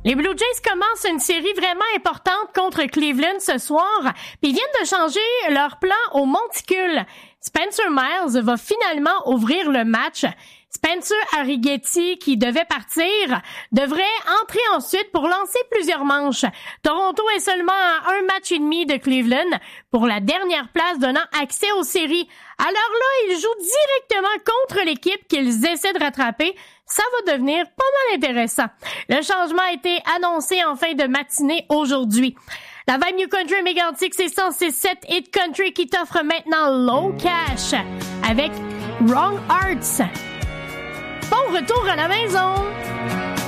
Les Blue Jays commencent une série vraiment importante contre Cleveland ce soir, puis ils viennent de changer leur plan au monticule. Spencer Miles va finalement ouvrir le match. Spencer Arrighetti, qui devait partir, devrait entrer ensuite pour lancer plusieurs manches. Toronto est seulement à un match et demi de Cleveland pour la dernière place donnant accès aux séries. Alors là, ils jouent directement contre l'équipe qu'ils essaient de rattraper. Ça va devenir pas mal intéressant. Le changement a été annoncé en fin de matinée aujourd'hui. La Vibe New Country Mégantic, c'est 106.7 Hit Country qui t'offre maintenant Low Cash avec Wrong Arts. Bon retour à la maison!